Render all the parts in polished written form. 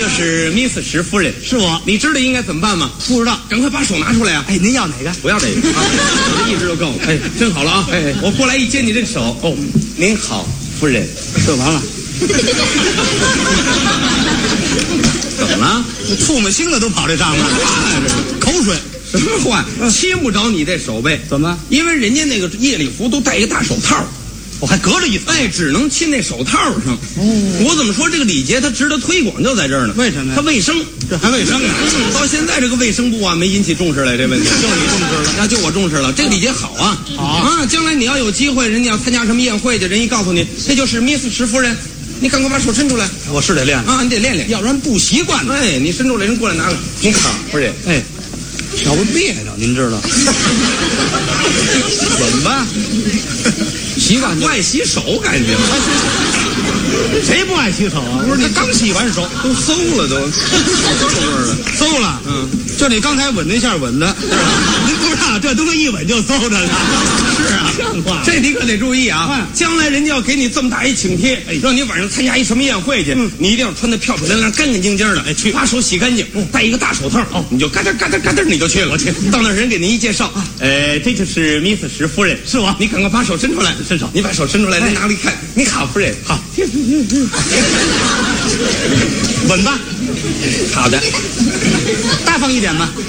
这是 Miss 石夫人， 是我。 你知道应该怎么办吗？ 不知道， 赶快把手拿出来啊！ 哎，您要哪个？ 不要这个啊！我这一直就够了。哎，真好了啊！哎，我过来一接你这手，哦，您好，夫人。 这完了， 怎么了？ 吐沫星子都跑这上面了，口水。 什么话？亲不着你这手背， 怎么？ 因为人家那个夜礼服都戴一个大手套。 我还隔着一层， 哎，只能亲那手套上。我怎么说这个礼节它值得推广就在这儿呢？ 为什么呀？ 它卫生， 这还卫生呢。 到现在这个卫生部啊没引起重视来这问题， 就你重视了， 那就我重视了。这个礼节好啊， 好啊！将来你要有机会，人家要参加什么宴会去，人一告诉你这就是 Miss 石夫人，你赶快把手伸出来我是得练啊！你得练练， 要不然不习惯呢。 哎，你伸出来，人过来拿了，你好，夫人。 哎，要不别扭，您知道？ 怎么办？ 习惯不爱洗手，感觉谁不爱洗手啊？不是，你刚洗完手都馊了，都馊了。 嗯， 就你刚才吻那下吻的，您不知道这东西一吻就馊着了。 是啊， 像话。 这你可得注意啊！将来人家要给你这么大一请帖，让你晚上参加一什么宴会去，你一定要穿得漂漂亮亮、干干净净的，去把手洗干净，戴一个大手套，你就嘎噔嘎噔嘎噔你就去了。到那人给您一介绍，这就是 Miss 石夫人， 是我。 你赶快把手伸出来，伸手，你把手伸出来，人拿了一看，你好，夫人，好， 吻吧。 好的， 大方一点吧。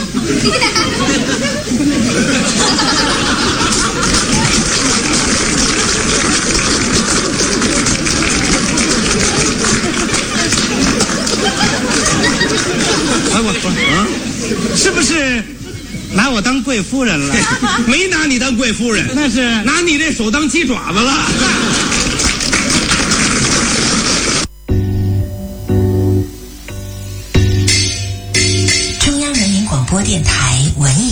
哎，是不是拿我当贵夫人了？ 没拿你当贵夫人， 那是拿你这手当鸡爪子了。 中央人民广播电台文艺